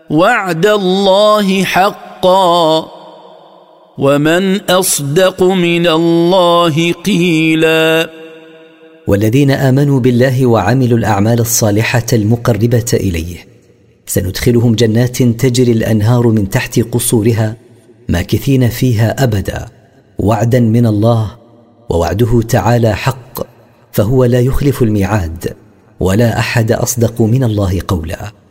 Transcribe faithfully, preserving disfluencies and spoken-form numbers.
وعد الله حقا ومن أصدق من الله قيلا. والذين آمنوا بالله وعملوا الأعمال الصالحة المقربة إليه سندخلهم جنات تجري الأنهار من تحت قصورها ماكثين فيها أبدا، وعدا من الله، ووعده تعالى حق، فهو لا يخلف الميعاد، ولا أحد أصدق من الله قولا.